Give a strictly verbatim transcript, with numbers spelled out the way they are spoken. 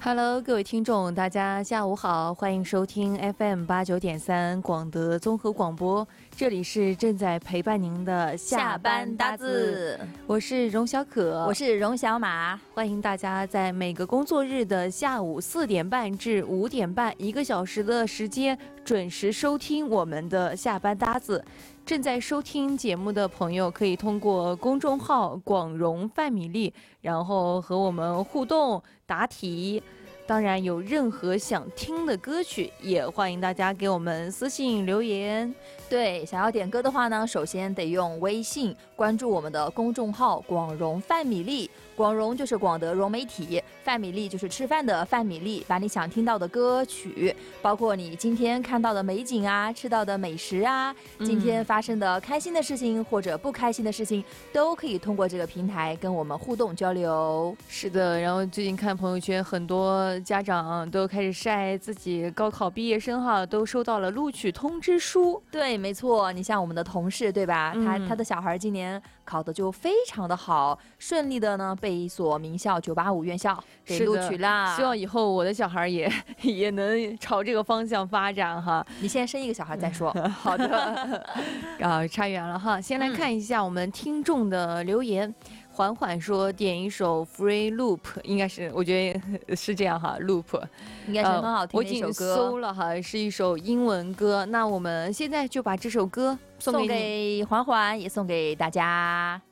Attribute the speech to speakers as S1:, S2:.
S1: Hello， 各位听众，大家下午好，欢迎收听 F M 八九点三广德综合广播，这里是正在陪伴您的下班搭子，我是荣小可，
S2: 我是荣小马，
S1: 欢迎大家在每个工作日的下午四点半至五点半，一个小时的时间准时收听我们的下班搭子。正在收听节目的朋友可以通过公众号广荣范米粒，然后和我们互动答题。当然有任何想听的歌曲也欢迎大家给我们私信留言。
S2: 对，想要点歌的话呢，首先得用微信关注我们的公众号广荣范米粒，广荣就是广德融媒体，范米粒就是吃饭的范米粒，把你想听到的歌曲，包括你今天看到的美景啊，吃到的美食啊，今天发生的开心的事情或者不开心的事情，都可以通过这个平台跟我们互动交流。
S1: 是的，然后最近看朋友圈，很多家长都开始晒自己高考毕业生哈，都收到了录取通知书。
S2: 对，没错，你像我们的同事对吧，
S1: 嗯、
S2: 他他的小孩今年考的就非常的好，顺利的呢被一所名校九八五院校给录取啦。
S1: 希望以后我的小孩也也能朝这个方向发展哈。
S2: 你先生一个小孩再说。
S1: 好的，啊，差远了哈。先来看一下我们听众的留言。嗯，缓缓说点一首 Free Loop， 应该是我觉得是这样哈 ，Loop
S2: 应该是很好听的一首歌。
S1: 呃、我已经搜了哈，是一首英文歌。那我们现在就把这首歌送给你，
S2: 送给缓缓，也送给大家。